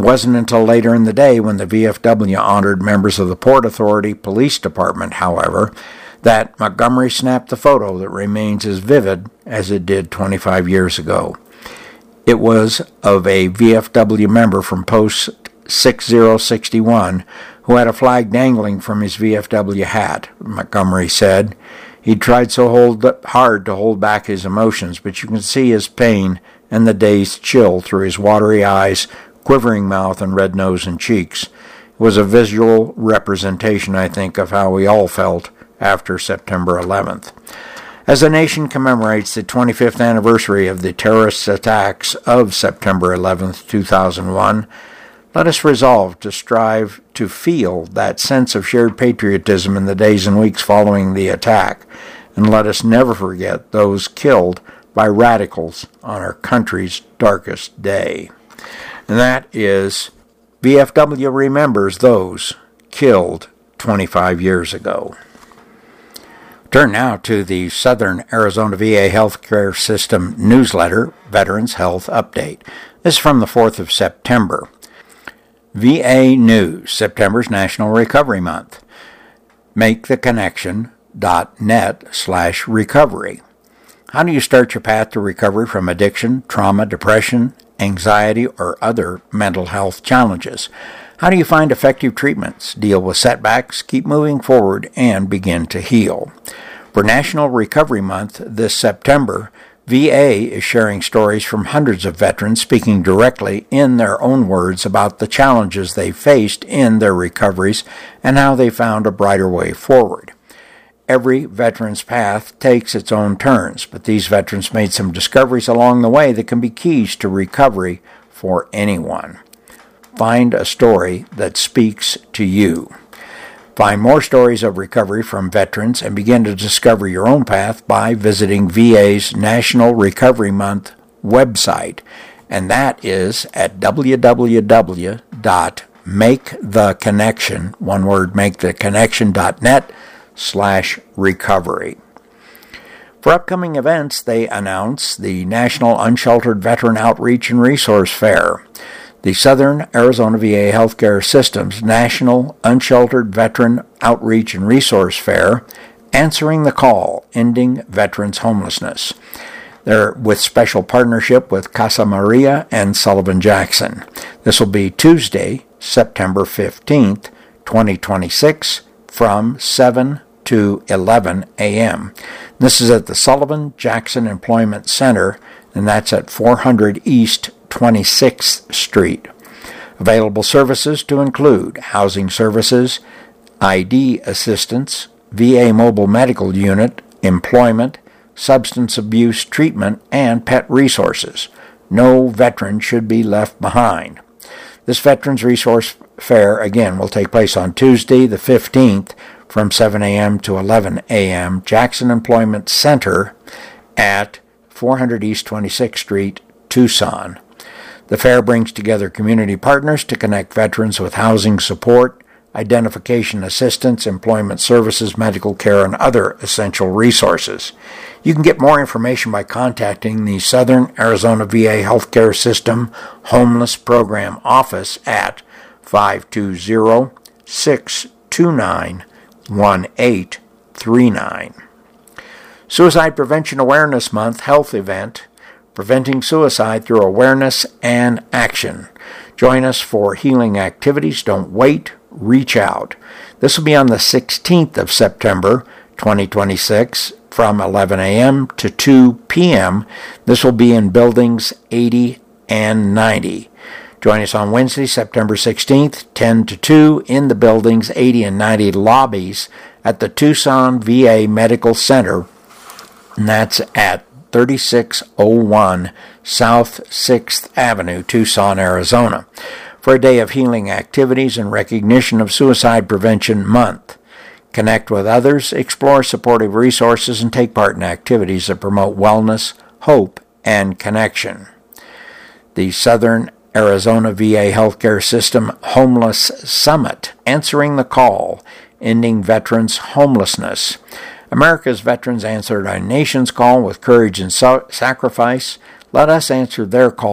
wasn't until later in the day when the VFW honored members of the Port Authority Police Department, however, that Montgomery snapped the photo that remains as vivid as it did 25 years ago. It was of a VFW member from Post 6061 who had a flag dangling from his VFW hat, Montgomery said. He tried so hard to hold back his emotions, but you can see his pain and the dazed chill through his watery eyes, quivering mouth, and red nose and cheeks. It was a visual representation, I think, of how we all felt after September 11th. As the nation commemorates the 25th anniversary of the terrorist attacks of September 11th, 2001, let us resolve to strive to feel that sense of shared patriotism in the days and weeks following the attack, and let us never forget those killed by radicals on our country's darkest day. And that is VFW remembers those killed 25 years ago. Turn now to the Southern Arizona VA Healthcare System newsletter, Veterans Health Update. This is from the 4th of September. VA News, September's National Recovery Month. MakeTheConnection.net/recovery. How do you start your path to recovery from addiction, trauma, depression, anxiety, or other mental health challenges? How do you find effective treatments, deal with setbacks, keep moving forward, and begin to heal? For National Recovery Month this September, VA is sharing stories from hundreds of veterans speaking directly in their own words about the challenges they faced in their recoveries and how they found a brighter way forward. Every veteran's path takes its own turns, but these veterans made some discoveries along the way that can be keys to recovery for anyone. Find a story that speaks to you. Find more stories of recovery from veterans and begin to discover your own path by visiting VA's National Recovery Month website, and that is at www.maketheconnection, one word, maketheconnection.net/recovery. For upcoming events, they announce the National Unsheltered Veteran Outreach and Resource Fair, the Southern Arizona VA Healthcare System's National Unsheltered Veteran Outreach and Resource Fair, Answering the Call, Ending Veterans Homelessness. They're with special partnership with Casa Maria and Sullivan Jackson. This will be Tuesday, September 15th, 2026, from 7 to 11 a.m. This is at the Sullivan Jackson Employment Center, and that's at 400 East 26th Street. Available services to include housing services, ID assistance, VA mobile medical unit, employment, substance abuse treatment, and pet resources. No veteran should be left behind. This Veterans Resource Fair, again, will take place on Tuesday the 15th from 7 a.m. to 11 a.m. Jackson Employment Center at 400 East 26th Street, Tucson. The fair brings together community partners to connect veterans with housing support, identification assistance, employment services, medical care, and other essential resources. You can get more information by contacting the Southern Arizona VA Healthcare System Homeless Program Office at 520-629-1839. Suicide Prevention Awareness Month Health Event, Preventing Suicide Through Awareness and Action. Join us for healing activities. Don't wait. Reach out. This will be on the 16th of September, 2026, from 11 a.m. to 2 p.m. This will be in buildings 80 and 90. Join us on Wednesday, September 16th, 10 to 2, in the buildings 80 and 90 lobbies at the Tucson VA Medical Center, and that's at 3601 South 6th Avenue, Tucson, Arizona, for a day of healing activities in recognition of Suicide Prevention Month. Connect with others, explore supportive resources, and take part in activities that promote wellness, hope, and connection. The Southern Arizona VA Healthcare System Homeless Summit, Answering the Call, Ending Veterans Homelessness. America's veterans answered our nation's call with courage and sacrifice. Let us answer their call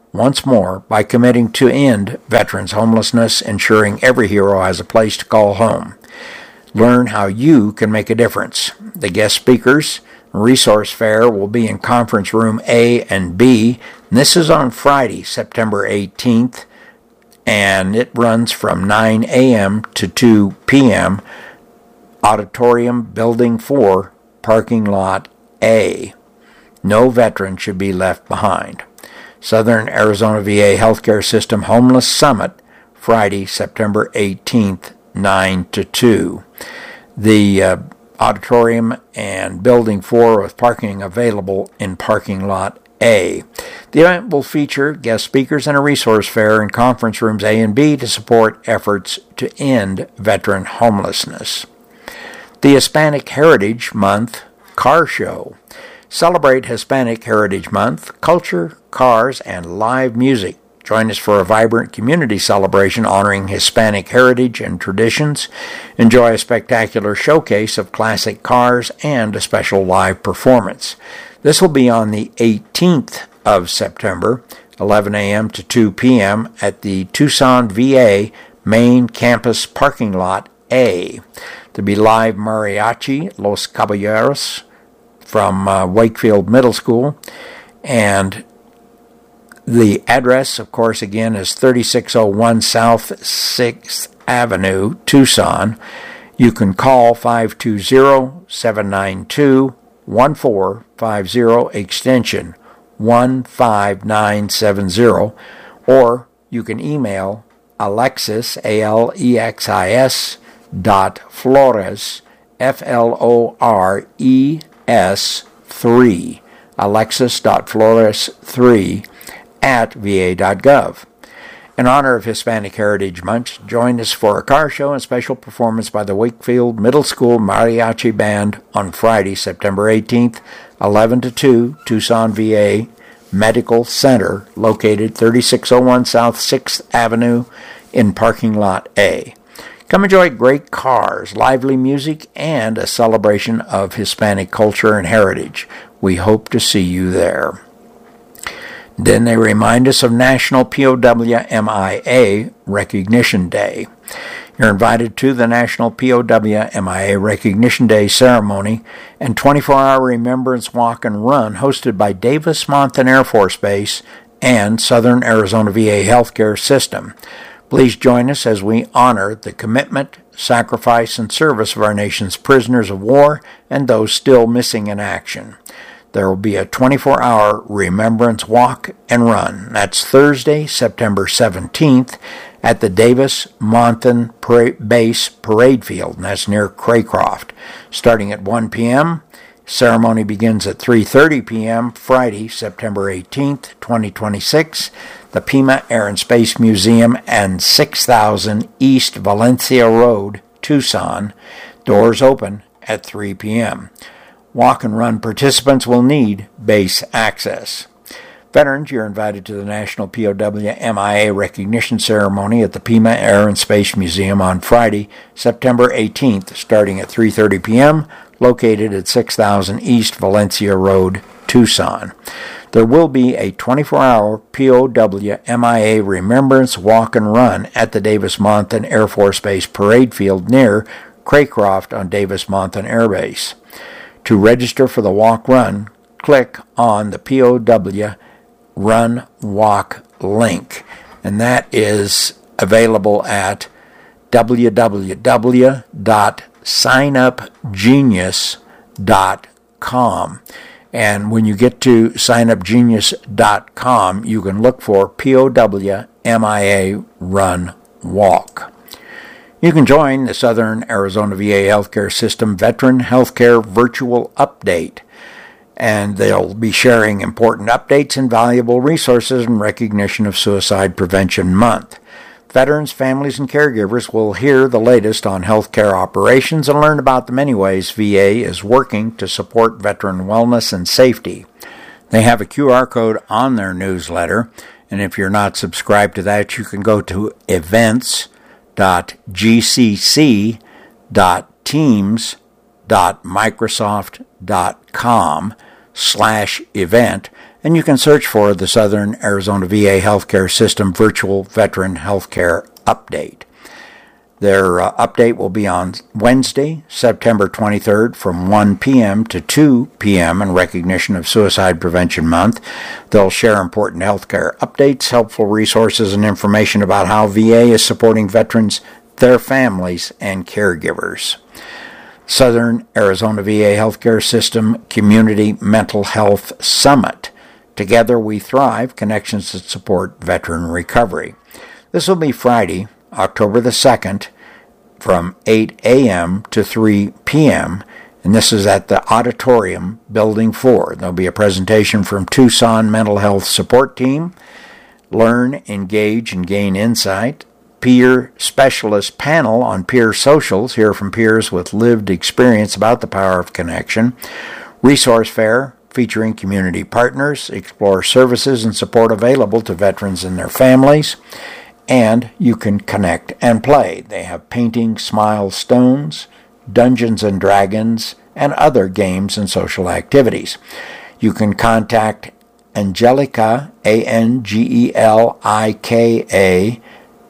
once more by committing to end veterans' homelessness, ensuring every hero has a place to call home. Learn how you can make a difference. The guest speakers resource fair will be in Conference Room A and B. And this is on Friday, September 18th, and it runs from 9 a.m. to 2 p.m. Auditorium Building 4, Parking Lot A. No veteran should be left behind. Southern Arizona VA Healthcare System Homeless Summit, Friday, September 18th, 9 to 2. The auditorium and Building 4 with parking available in Parking Lot A. The event will feature guest speakers and a resource fair in conference rooms A and B to support efforts to end veteran homelessness. The Hispanic Heritage Month Car Show. Celebrate Hispanic Heritage Month, culture, cars, and live music. Join us for a vibrant community celebration honoring Hispanic heritage and traditions. Enjoy a spectacular showcase of classic cars and a special live performance. This will be on the 18th of September, 11 a.m. to 2 p.m. at the Tucson VA Main Campus Parking Lot A. There'll be live mariachi, Los Caballeros, from Wakefield Middle School, and the address, of course, again, is 3601 South 6th Avenue, Tucson. You can call 520-792-1450, extension 15970, or you can email Alexis, Alexis, .Flores, Flores 3, Alexis.Flores3 at va.gov. In honor of Hispanic Heritage Month, join us for a car show and special performance by the Wakefield Middle School Mariachi Band on Friday, September 18th, 11 to 2, Tucson VA Medical Center, located 3601 South 6th Avenue in Parking Lot A. Come enjoy great cars, lively music, and a celebration of Hispanic culture and heritage. We hope to see you there. Then they remind us of National POW/MIA Recognition Day. You're invited to the National POW/MIA Recognition Day ceremony and 24-hour remembrance walk and run hosted by Davis-Monthan Air Force Base and Southern Arizona VA Healthcare System. Please join us as we honor the commitment, sacrifice, and service of our nation's prisoners of war and those still missing in action. There will be a 24-hour remembrance walk and run. That's Thursday, September 17th at the Davis-Monthan Base Parade Field, and that's near Craycroft. Starting at 1 p.m., ceremony begins at 3:30 p.m. Friday, September 18th, 2026. The Pima Air and Space Museum and 6000 East Valencia Road, Tucson. Doors open at 3 p.m. Walk and run participants will need base access. Veterans, you're invited to the National POW/MIA Recognition Ceremony at the Pima Air and Space Museum on Friday, September 18th, starting at 3:30 p.m., located at 6000 East Valencia Road, Tucson. There will be a 24-hour POW/MIA Remembrance Walk and Run at the Davis-Monthan Air Force Base Parade Field near Craycroft on Davis-Monthan Air Base. To register for the walk-run, click on the POW Run Walk link, and that is available at www.signupgenius.com. And when you get to signupgenius.com, you can look for POW/MIA Run Walk. You can join the Southern Arizona VA Healthcare System Veteran Healthcare Virtual Update, and they'll be sharing important updates and valuable resources in recognition of Suicide Prevention Month. Veterans, families, and caregivers will hear the latest on healthcare operations and learn about the many ways VA is working to support veteran wellness and safety. They have a QR code on their newsletter, and if you're not subscribed to that, you can go to events.gcc.teams.microsoft.com/event And you can search for the Southern Arizona VA Healthcare System Virtual Veteran Healthcare Update. Their update will be on Wednesday, September 23rd from 1 p.m. to 2 p.m. in recognition of Suicide Prevention Month. They'll share important healthcare updates, helpful resources, and information about how VA is supporting veterans, their families, and caregivers. Southern Arizona VA Healthcare System Community Mental Health Summit. Together We Thrive, Connections that Support Veteran Recovery. This will be Friday, October the 2nd, from 8 a.m. to 3 p.m., and this is at the Auditorium, Building 4. There'll be a presentation from Tucson Mental Health Support Team, Learn, Engage, and Gain Insight, Peer Specialist Panel on Peer Socials, hear from peers with lived experience about the power of connection, Resource Fair, featuring community partners, explore services and support available to veterans and their families, and you can connect and play. They have painting smile stones, Dungeons and Dragons, and other games and social activities. You can contact Angelica, ANGELIKA,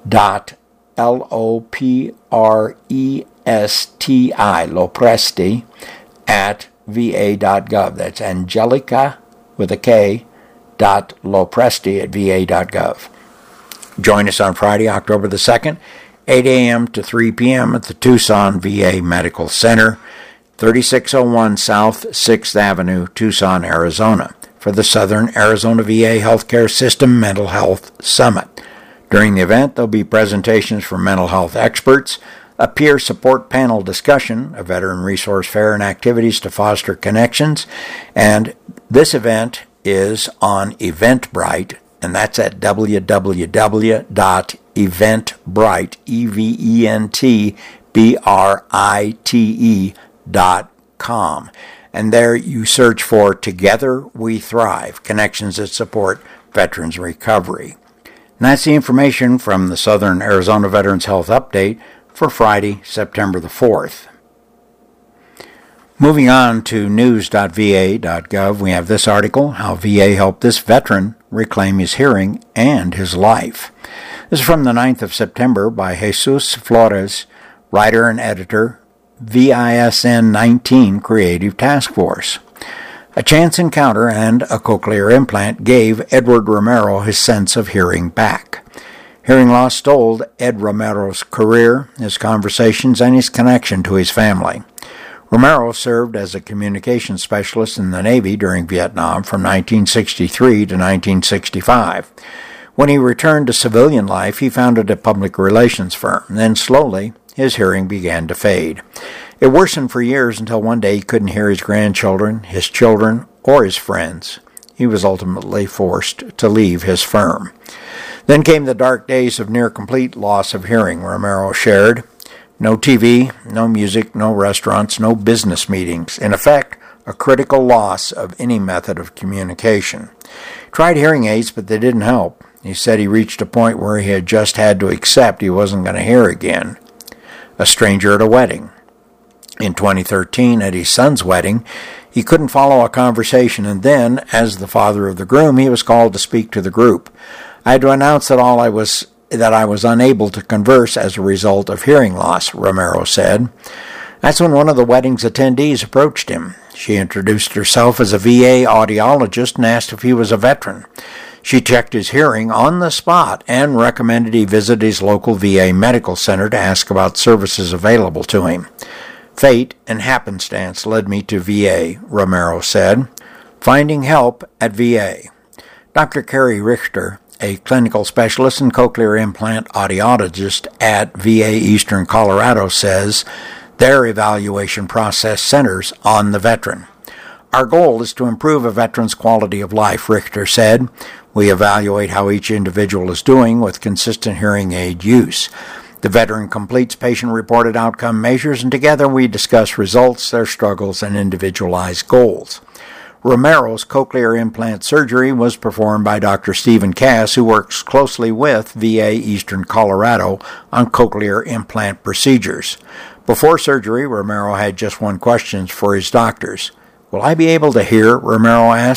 Lopresti, at va.gov. That's Angelica with a K, .lopresti at va.gov. Join us on Friday, October the 2nd, 8 a.m. to 3 p.m. at the Tucson VA Medical Center, 3601 South 6th Avenue, Tucson, Arizona, for the Southern Arizona VA Healthcare System Mental Health Summit. During the event, there'll be presentations from mental health experts, a peer support panel discussion, a veteran resource fair, and activities to foster connections. And this event is on Eventbrite, and that's at www.eventbrite, EVENTBRITE.com. And there you search for Together We Thrive, Connections that Support Veterans Recovery. And that's the information from the Southern Arizona Veterans Health Update for Friday, September the 4th. Moving on to news.va.gov, we have this article, How VA Helped This Veteran Reclaim His Hearing and His Life. This is from the 9th of September by Jesus Flores, writer and editor, VISN 19 Creative Task Force. A chance encounter and a cochlear implant gave Edward Romero his sense of hearing back. Hearing loss stole Ed Romero's career, his conversations, and his connection to his family. Romero served as a communications specialist in the Navy during Vietnam from 1963 to 1965. When he returned to civilian life, he founded a public relations firm. Then slowly, his hearing began to fade. It worsened for years until one day he couldn't hear his grandchildren, his children, or his friends. He was ultimately forced to leave his firm. Then came the dark days of near-complete loss of hearing, Romero shared. No TV, no music, no restaurants, no business meetings. In effect, a critical loss of any method of communication. Tried hearing aids, but they didn't help. He said he reached a point where he had just had to accept he wasn't going to hear again. A stranger at a wedding. In 2013, at his son's wedding, he couldn't follow a conversation, and then, as the father of the groom, he was called to speak to the group. I had to announce that I was unable to converse as a result of hearing loss, Romero said. That's when one of the wedding's attendees approached him. She introduced herself as a VA audiologist and asked if he was a veteran. She checked his hearing on the spot and recommended he visit his local VA medical center to ask about services available to him. Fate and happenstance led me to VA, Romero said. Finding help at VA. Dr. Carrie Richter, a clinical specialist and cochlear implant audiologist at VA Eastern Colorado, says their evaluation process centers on the veteran. Our goal is to improve a veteran's quality of life, Richter said. We evaluate how each individual is doing with consistent hearing aid use. The veteran completes patient-reported outcome measures, and together we discuss results, their struggles, and individualized goals. Romero's cochlear implant surgery was performed by Dr. Stephen Cass, who works closely with VA Eastern Colorado on cochlear implant procedures. Before surgery, Romero had just one question for his doctors. Will I be able to hear? Romero asked.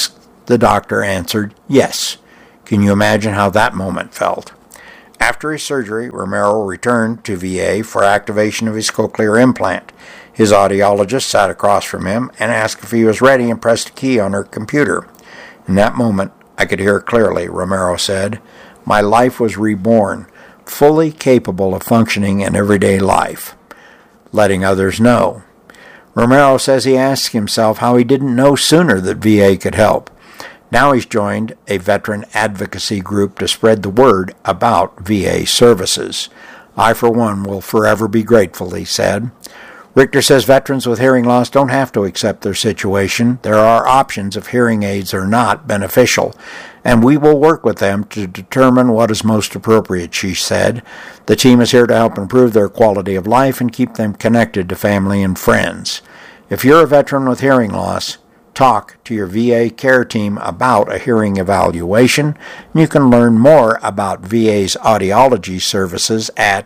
The doctor answered, yes. Can you imagine how that moment felt? After his surgery, Romero returned to VA for activation of his cochlear implant. His audiologist sat across from him and asked if he was ready and pressed a key on her computer. In that moment, I could hear clearly, Romero said. My life was reborn, fully capable of functioning in everyday life, letting others know. Romero says he asked himself how he didn't know sooner that VA could help. Now he's joined a veteran advocacy group to spread the word about VA services. I, for one, will forever be grateful, he said. Richter says veterans with hearing loss don't have to accept their situation. There are options if hearing aids are not beneficial, and we will work with them to determine what is most appropriate, she said. The team is here to help improve their quality of life and keep them connected to family and friends. If you're a veteran with hearing loss, talk to your VA care team about a hearing evaluation. You can learn more about VA's audiology services at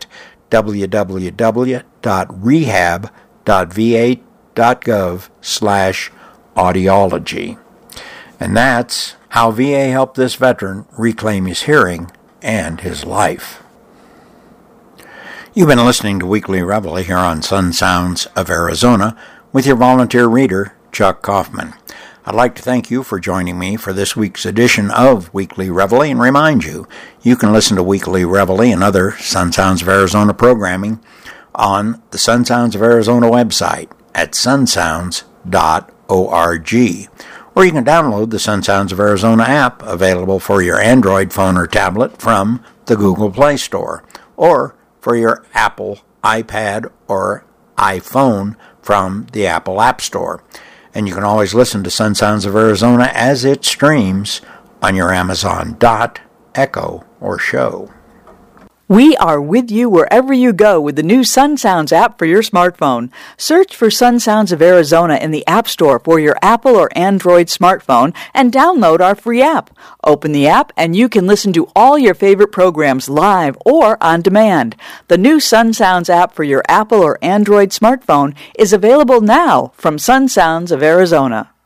www.rehab.va.gov/audiology. And that's how VA helped this veteran reclaim his hearing and his life. You've been listening to Weekly Reveille here on Sun Sounds of Arizona with your volunteer reader, Chuck Kaufman. I'd like to thank you for joining me for this week's edition of Weekly Reveille and remind you, you can listen to Weekly Reveille and other Sun Sounds of Arizona programming on the Sun Sounds of Arizona website at sunsounds.org. Or you can download the Sun Sounds of Arizona app available for your Android phone or tablet from the Google Play Store, or for your Apple iPad or iPhone from the Apple App Store. And you can always listen to Sun Sounds of Arizona as it streams on your Amazon Dot, Echo, or Show. We are with you wherever you go with the new Sun Sounds app for your smartphone. Search for Sun Sounds of Arizona in the App Store for your Apple or Android smartphone and download our free app. Open the app and you can listen to all your favorite programs live or on demand. The new Sun Sounds app for your Apple or Android smartphone is available now from Sun Sounds of Arizona.